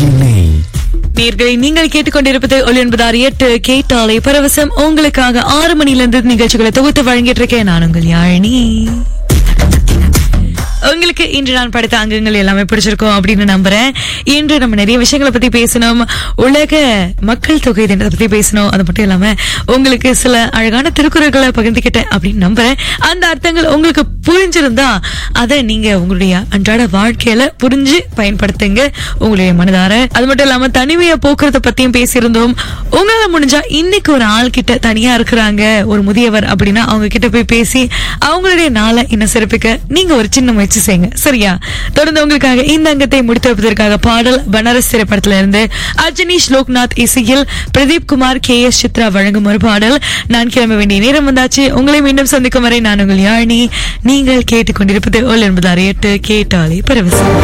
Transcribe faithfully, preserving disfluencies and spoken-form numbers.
சென்னை. நேயர்களை நீங்கள் கேட்டுக்கொண்டிருப்பது ஒளி என்பதார் எட்டு கேட்டாலே பரவசம். உங்களுக்காக ஆறு மணிலிருந்து நிகழ்ச்சிகளை தொகுத்து வழங்கிட்டு இருக்கேன். நான் உங்கள் யாழினி. உங்களுக்கு இன்று நான் படைத்த அங்கங்கள் எல்லாமே பிடிச்சிருக்கும் அப்படின்னு நம்புறேன். இன்று நம்ம நிறைய விஷயங்களை பத்தி பேசணும். உலக மக்கள் தொகை தினத்தை பத்தி பேசணும். அது மட்டும் இல்லாம உங்களுக்கு சில அழகான திருக்குறள்களை பகிர்ந்துக்கிட்டேன் அப்படின்னு நம்புறேன். அந்த அர்த்தங்கள் உங்களுக்கு புரிஞ்சிருந்தா அதை நீங்க உங்களுடைய அன்றாட வாழ்க்கையில புரிஞ்சு பயன்படுத்துங்க உங்களுடைய மனதார. அது மட்டும் இல்லாம தனிமையை போக்குறத பத்தியும் பேசியிருந்தோம். உங்களால முடிஞ்சா இன்னைக்கு ஒரு ஆள் கிட்ட தனியா இருக்கிறாங்க ஒரு முதியவர் அப்படின்னா அவங்க கிட்ட போய் பேசி அவங்களுடைய நாளை இன்னும் சிறப்பிக்க நீங்க ஒரு சின்ன முயற்சி செய்யுங்க. சரியா? தொடர்ந்து உங்களுக்காக இந்த அங்கத்தை முடித்து வைப்பதற்காக பாடல் பனாரஸ் திரைப்படத்தில இருந்து அஜனீஷ் லோக்நாத் இசையில் பிரதீப் குமார் கே எஸ் சித்ரா வழங்கும் ஒரு பாடல். நான் கிளம்ப வேண்டிய நேரம் வந்தாச்சு. உங்களை மீண்டும் சந்திக்கும் வரை நான் உங்கள் யாழினி. நீங்கள் கேட்டுக்கொண்டிருப்பது ஒளி என்பதார் எட்டு கேட்டாலே பரவசம்.